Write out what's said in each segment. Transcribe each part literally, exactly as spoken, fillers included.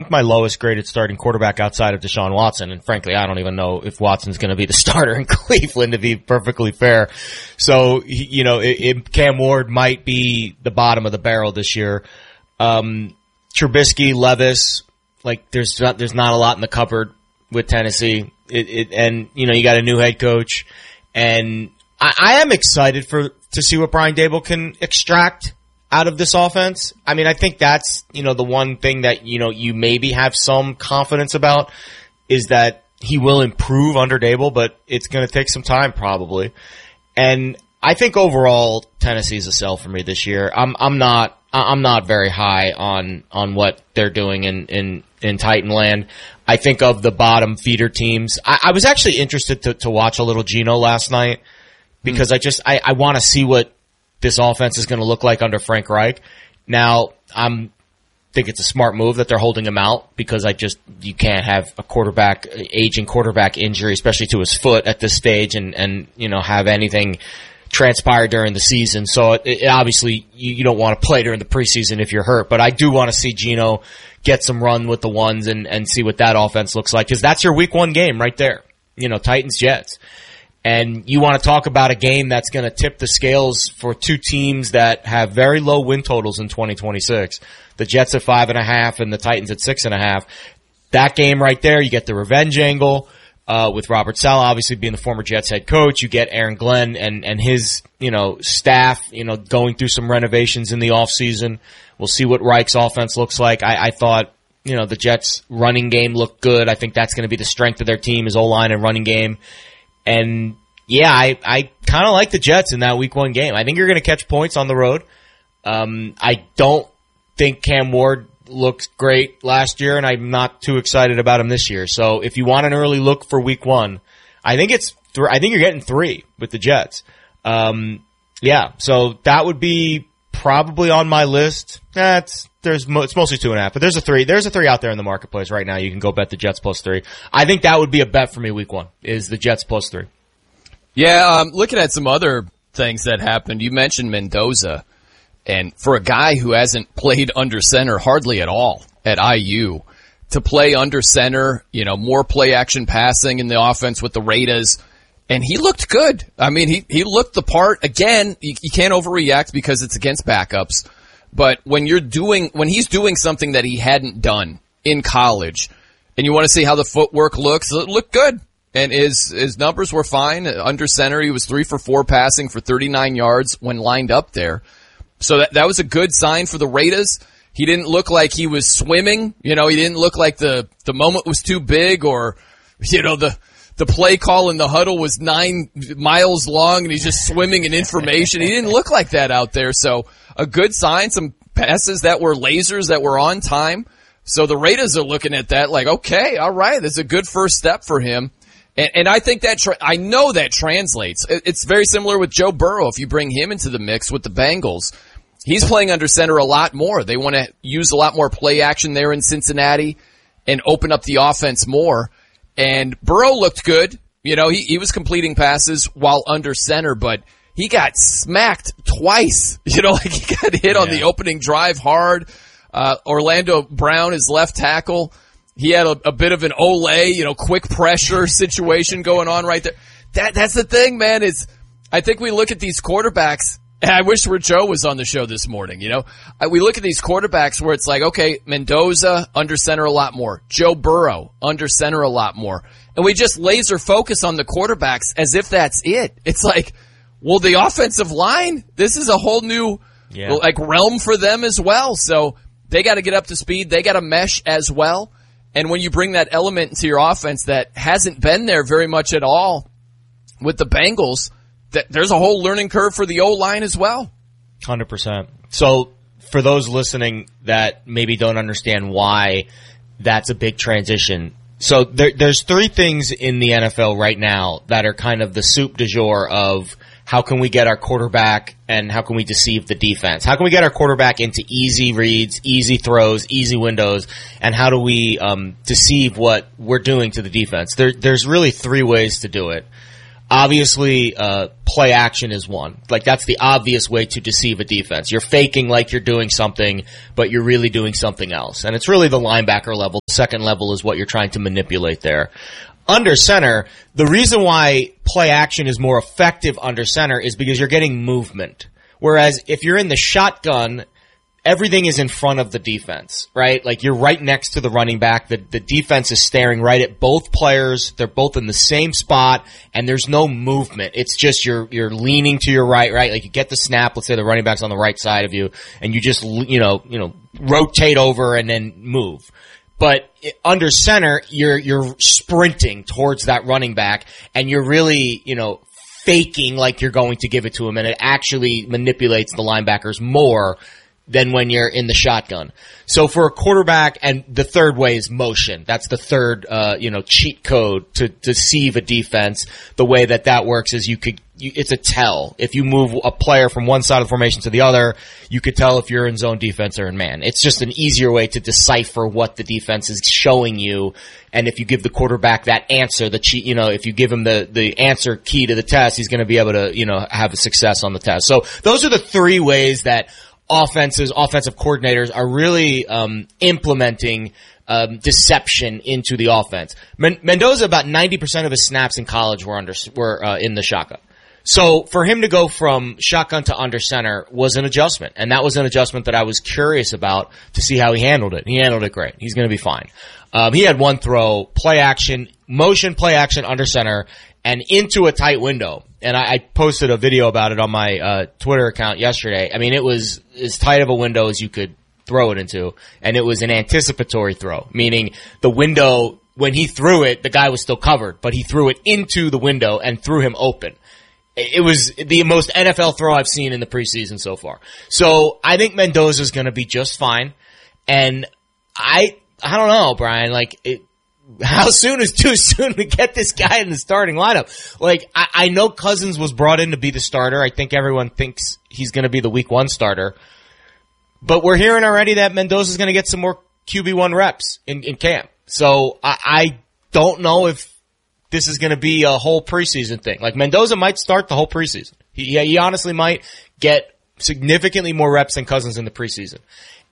think my lowest graded starting quarterback outside of Deshaun Watson. And frankly, I don't even know if Watson's going to be the starter in Cleveland, to be perfectly fair. So, you know, it, it, Cam Ward might be the bottom of the barrel this year. Um, Trubisky, Levis, like there's not, there's not a lot in the cupboard with Tennessee. It, it, and, you know, you got a new head coach, and I, I am excited for, to see what Brian Daboll can extract out of this offense. I mean, I think that's, you know, the one thing that, you know, you maybe have some confidence about is that he will improve under Daboll, but it's going to take some time probably. And I think overall Tennessee's a sell for me this year. I'm, I'm not, I'm not very high on, on what they're doing in, in, in Titanland. I think of the bottom feeder teams. I, I was actually interested to, to watch a little Geno last night because mm-hmm. I just, I, I want to see what this offense is going to look like under Frank Reich. Now, I'm think it's a smart move that they're holding him out because I just, you can't have a quarterback, aging quarterback injury, especially to his foot at this stage and, and, you know, have anything transpire during the season. So it, it, obviously you, you don't want to play during the preseason if you're hurt, but I do want to see Geno get some run with the ones and, and see what that offense looks like because that's your week one game right there. You know, Titans, Jets. And you want to talk about a game that's going to tip the scales for two teams that have very low win totals in twenty twenty-six. The Jets at five and a half and the Titans at six and a half. That game right there, you get the revenge angle, uh, with Robert Saleh obviously being the former Jets head coach. You get Aaron Glenn and, and his, you know, staff, you know, going through some renovations in the offseason. We'll see what Reich's offense looks like. I, I thought, you know, the Jets running game looked good. I think that's going to be the strength of their team is O-line and running game. And yeah, I, I kind of like the Jets in that week one game. I think you're going to catch points on the road. Um, I don't think Cam Ward looked great last year, and I'm not too excited about him this year. So if you want an early look for week one, I think it's th- I think you're getting three with the Jets. Um, yeah, so that would be probably on my list. That's there's mo- it's mostly two and a half, but there's a three. There's a three out there in the marketplace right now. You can go bet the Jets plus three. I think that would be a bet for me week one is the Jets plus three. Yeah, um, looking at some other things that happened, you mentioned Mendoza, and for a guy who hasn't played under center hardly at all at I U, to play under center, you know, more play action passing in the offense with the Raiders, and he looked good. I mean, he, he looked the part. Again, you, you can't overreact because it's against backups, but when you're doing, when he's doing something that he hadn't done in college, and you want to see how the footwork looks, it looked good. And his, his numbers were fine. Under center, he was three for four passing for thirty-nine yards when lined up there. So that, that was a good sign for the Raiders. He didn't look like he was swimming. You know, he didn't look like the, the moment was too big or, you know, the, the play call in the huddle was nine miles long and he's just swimming in information. He didn't look like that out there. So a good sign, some passes that were lasers that were on time. So the Raiders are looking at that like, okay, all right, that's a good first step for him. And, and I think that, tra- I know that translates. It's very similar with Joe Burrow. If you bring him into the mix with the Bengals, he's playing under center a lot more. They want to use a lot more play action there in Cincinnati and open up the offense more. And Burrow looked good. You know, he, he was completing passes while under center, but he got smacked twice. You know, like he got hit yeah. on the opening drive hard. Uh, Orlando Brown, his left tackle, he had a, a bit of an Olay, you know, quick pressure situation going on right there. That, that's the thing, man, is I think we look at these quarterbacks, and I wish Joe was on the show this morning, you know. We look at these quarterbacks where it's like, okay, Mendoza, under center a lot more. Joe Burrow, under center a lot more. And we just laser focus on the quarterbacks as if that's it. It's like, well, the offensive line, this is a whole new, yeah. like, realm for them as well. So they got to get up to speed. They got to mesh as well. And when you bring that element into your offense that hasn't been there very much at all with the Bengals, that there's a whole learning curve for the O-line as well. one hundred percent. So for those listening that maybe don't understand why that's a big transition, so there, there's three things in the N F L right now that are kind of the soup du jour of how can we get our quarterback and how can we deceive the defense? How can we get our quarterback into easy reads, easy throws, easy windows, and how do we um, deceive what we're doing to the defense? There, there's really three ways to do it. Obviously, uh, play action is one. Like, that's the obvious way to deceive a defense. You're faking like you're doing something, but you're really doing something else. And it's really the linebacker level. The second level is what you're trying to manipulate there. Under center, the reason why play action is more effective under center is because you're getting movement. Whereas if you're in the shotgun, everything is in front of the defense, right? Like, you're right next to the running back. The, the defense is staring right at both players. They're both in the same spot, and there's no movement. It's just you're, you're leaning to your right, right? Like, you get the snap, let's say the running back's on the right side of you, and you just, you know, you know, rotate over and then move. But under center, you're, you're sprinting towards that running back, and you're really, you know, faking like you're going to give it to him, and it actually manipulates the linebackers more than when you're in the shotgun. So for a quarterback, and the third way is motion. That's the third, uh, you know, cheat code to deceive a defense. The way that that works is you could, you, it's a tell. If you move a player from one side of the formation to the other, you could tell if you're in zone defense or in man. It's just an easier way to decipher what the defense is showing you. And if you give the quarterback that answer, the cheat, you know, if you give him the, the answer key to the test, he's going to be able to, you know, have a success on the test. So those are the three ways that offenses, offensive coordinators are really um, implementing um, deception into the offense. Men- Mendoza, about ninety percent of his snaps in college were under were uh, in the shotgun. So for him to go from shotgun to under center was an adjustment, and that was an adjustment that I was curious about to see how he handled it. He handled it great. He's going to be fine. Um, he had one throw, play action, motion play action under center, and into a tight window. And I, I posted a video about it on my uh, Twitter account yesterday. I mean, it was as tight of a window as you could throw it into, and it was an anticipatory throw, meaning the window, when he threw it, the guy was still covered, but he threw it into the window and threw him open. It was the most N F L throw I've seen in the preseason so far. So I think Mendoza's going to be just fine. And I, I don't know, Brian, like, it, how soon is too soon to get this guy in the starting lineup? Like, I, I know Cousins was brought in to be the starter. I think everyone thinks he's going to be the week one starter. But we're hearing already that Mendoza's going to get some more Q B one reps in, in camp. So I, I don't know if this is going to be a whole preseason thing. Like, Mendoza might start the whole preseason. He, he honestly might get significantly more reps than Cousins in the preseason.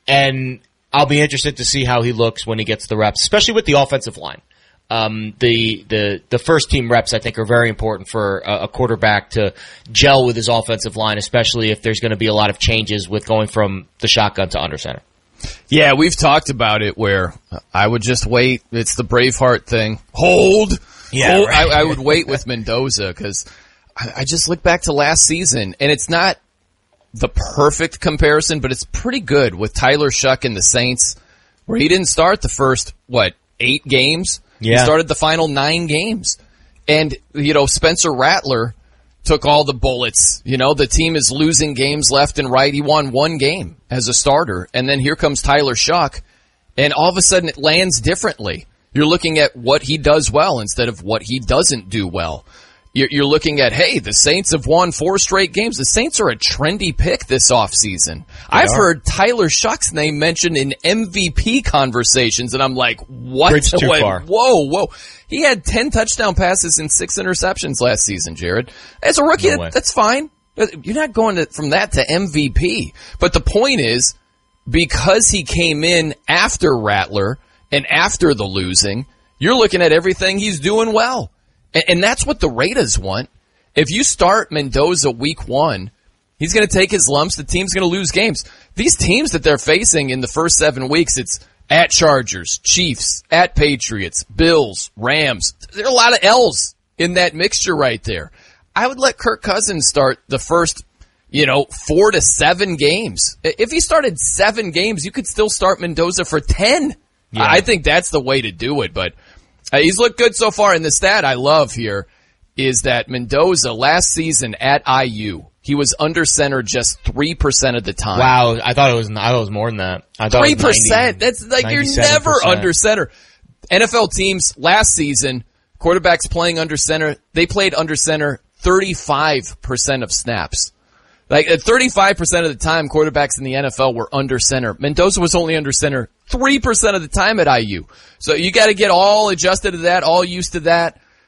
And I'll be interested to see how he looks when he gets the reps, especially with the offensive line. Um, the, the, the first team reps, I think, are very important for a, a quarterback to gel with his offensive line, especially if there's going to be a lot of changes with going from the shotgun to under center. Yeah, we've talked about it where I would just wait. It's the Braveheart thing. Hold. Yeah, Hold. right. I, I would wait with Mendoza because I, I just look back to last season, and it's not the perfect comparison, but it's pretty good with Tyler Shuck and the Saints, where he didn't start the first, what, eight games? Yeah. He started the final nine games. And, you know, Spencer Rattler took all the bullets. You know, the team is losing games left and right. He won one game as a starter. And then here comes Tyler Shuck, and all of a sudden it lands differently. You're looking at what he does well instead of what he doesn't do well. You're looking at, hey, the Saints have won four straight games. The Saints are a trendy pick this offseason. I've are. heard Tyler Shuck's name mentioned in M V P conversations, and I'm like, what? Bridge too what? far. Whoa, whoa. He had ten touchdown passes and six interceptions last season, Jared. As a rookie, No way. that's fine. You're not going to, from that to M V P. But the point is, because he came in after Rattler and after the losing, you're looking at everything he's doing well. And that's what the Raiders want. If you start Mendoza week one, he's going to take his lumps. The team's going to lose games. These teams that they're facing in the first seven weeks, it's at Chargers, Chiefs, at Patriots, Bills, Rams. There are a lot of L's in that mixture right there. I would let Kirk Cousins start the first, you know, four to seven games. If he started seven games, you could still start Mendoza for ten. Yeah. I think that's the way to do it, but Uh, he's looked good so far, and the stat I love here is that Mendoza last season at I U, he was under center just three percent of the time. Wow, I thought it was, I thought it was more than that. I thought three it was percent? ninety, That's like you're ninety-seven never percent. under center. N F L teams last season, quarterbacks playing under center, they played under center thirty-five percent of snaps. Like at thirty-five percent of the time, quarterbacks in the N F L were under center. Mendoza was only under center three percent of the time at I U. So you got to get all adjusted to that, all used to that.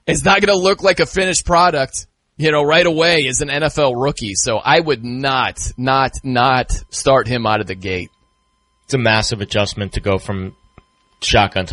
It's not going to look like a finished product, you know, right away as an N F L rookie. So I would not, not, not start him out of the gate. It's a massive adjustment to go from shotgun to